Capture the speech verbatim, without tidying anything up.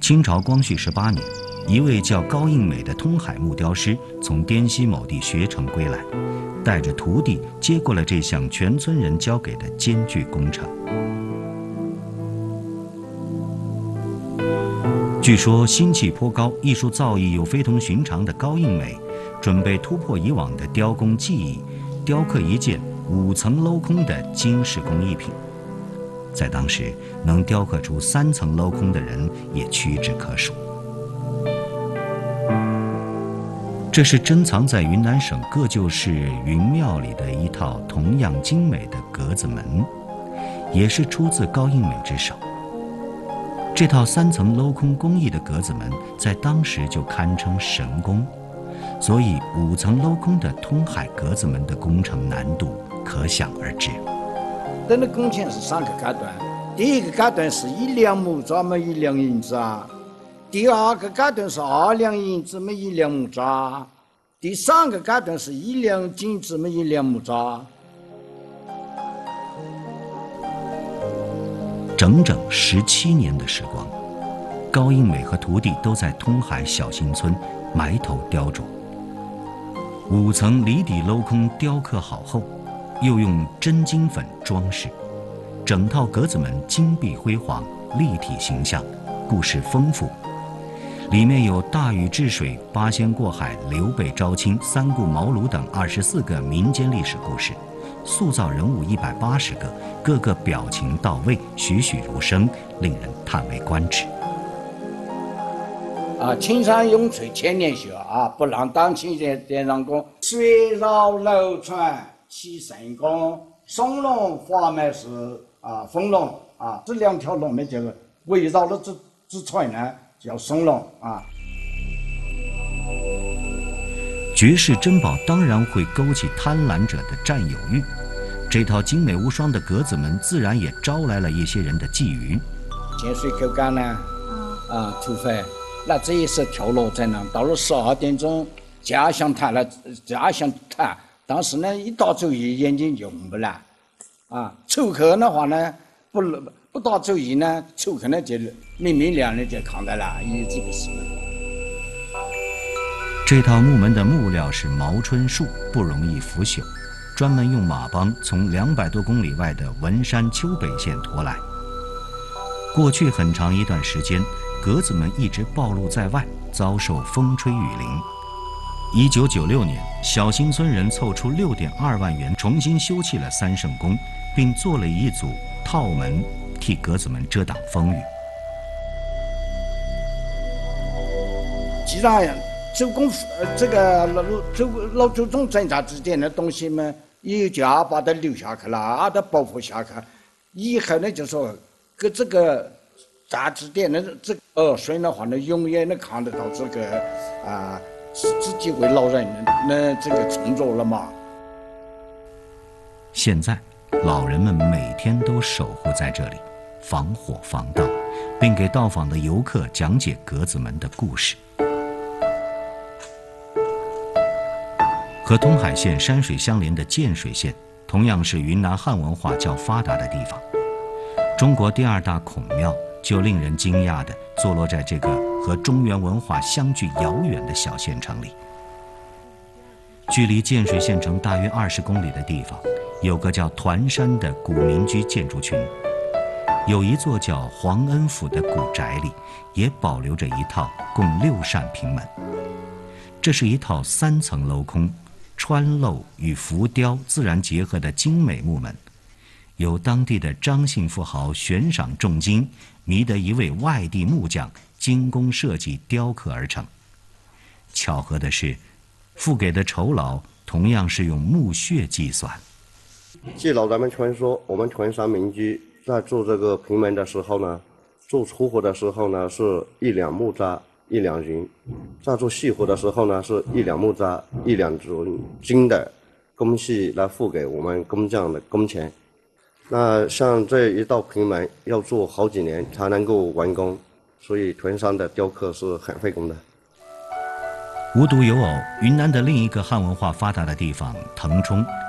清朝光绪十八年，一位叫高应美的通海木雕师从滇西某地学成归来，带着徒弟接过了这项全村人交给的艰巨工程。据说心气颇高、艺术造诣又非同寻常的高应美，准备突破以往的雕工技艺，雕刻一件五层镂空的金饰工艺品。在当时，能雕刻出三层镂空的人也屈指可数。这是珍藏在云南省各旧市云庙里的一套同样精美的格子门，也是出自高应美之手。这套三层镂空工艺的格子门在当时就堪称神功，所以五层镂空的通海格子门的工程难度可想而知。 这个工程是三个阶段，第一个阶段是一两木渣么一两银子啊，第二个阶段是二两银子么一两木渣，第三个阶段是一两金子么一两木渣。 整整十七年的时光，高应美和徒弟都在通海小新村埋头雕琢。五层离底镂空雕刻好后，又用真金粉装饰，整套格子门金碧辉煌，立体形象，故事丰富。里面有大禹治水、八仙过海、刘备招亲、三顾茅庐等二十四个民间历史故事，塑造人物一百八十个，个个表情到位，栩栩如生，令人叹为观止。 啊，青山永垂千年雪啊，不让当青天点上光。水绕楼船起神功，松龙华脉是啊风龙啊，这两条龙脉这个围绕了这这船呢，叫松龙啊。 绝世珍宝当然会勾起贪婪者的占有欲，这套精美无双的格子门自然也招来了一些人的觊觎。 建水口港呢，啊，土匪，那这一次跳楼在那，到了十二点钟，家乡谈了，家乡谈，当时呢一打主意眼睛就红不了，啊，仇客的话呢，不不打主意呢，仇客呢就明明亮的就看到了，有这个事。 这套木门的木料是毛椿树，不容易腐朽，专门用马帮从两百多公里外的文山丘北县驮来。过去很长一段时间，格子门一直暴露在外，遭受风吹雨淋。一九九六年，小新村人凑出六点二万元，重新修葺了三圣宫，并做了一组套门，替格子门遮挡风雨。 既然周公呃这个老周老祖宗镇宅之典的东西嘛，有家把它留下去了，把它保护下去，以后呢就说跟这个宅之典的这个儿孙的话呢，永远能看得到这个啊。自己为老人那这个创作了嘛。 现在，老人们每天都守护在这里，防火防盗，并给到访的游客讲解格子门的故事。和通海县山水相连的建水县，同样是云南汉文化较发达的地方。中国第二大孔庙就令人惊讶地坐落在这个和中原文化相距遥远的小县城里。距离建水县城大约二十公里的地方，有个叫团山的古民居建筑群，有一座叫黄恩府的古宅里，也保留着一套共六扇平门。这是一套三层镂空、穿镂与浮雕自然结合的精美木门，由当地的张姓富豪悬赏重金，迷得一位外地木匠精工设计雕刻而成。巧合的是，付给的酬劳同样是用木屑计算。 据老人们传说，我们团山民居在做这个平门的时候呢，做粗活的时候呢是一两木渣一两银，在做细活的时候呢是一两木渣一两金的工序来付给我们工匠的工钱。那像这一道平门要做好几年才能够完工，所以团山的雕刻是很费工的。 无独有偶，云南的另一个汉文化发达的地方腾冲，